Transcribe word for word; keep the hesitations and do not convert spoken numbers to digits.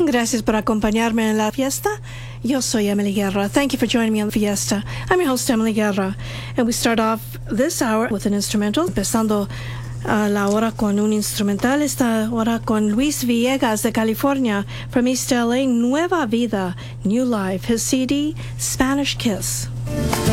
Gracias por acompañarme en la fiesta. Yo soy Emily Guerra. Thank you for joining me on the fiesta. I'm your host, Emily Guerra. And we start off this hour with an instrumental, empezando uh, la hora con un instrumental, esta hora con Luis Villegas de California, from East L A, Nueva Vida, New Life, his C D, Spanish Kiss.